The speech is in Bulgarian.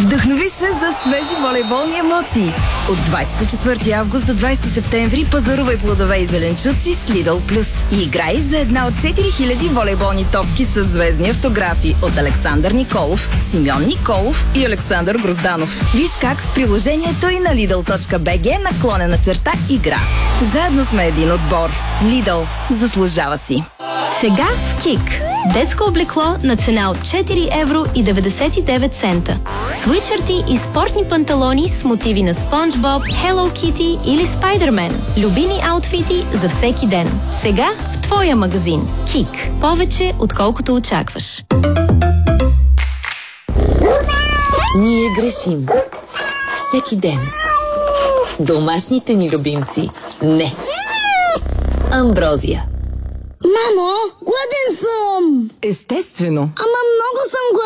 Вдъхнови се за свежи волейболни емоции. От 24 август до 20 септември пазарувай плодове и зеленчуци с Lidl Plus и играй за една от 4000 волейболни топки с звездни автографи от Александър Николов, Симеон Николов и Александър Грозданов. Виж как в приложението и на Lidl.bg/игра. Заедно сме един отбор. Lidl заслужава си. Сега в КИК. Детско облекло на цена от 4 евро и 99 цента. Свитшърти и спортни панталони с мотиви на Спонж Боб, Hello Kitty или Спайдермен. Любими аутфити за всеки ден. Сега в твоя магазин. КИК. Повече отколкото очакваш. Ние грешим. Всеки ден. Домашните ни любимци. Не. Амброзия. Мамо, гладен съм! Естествено. Ама много съм гладен.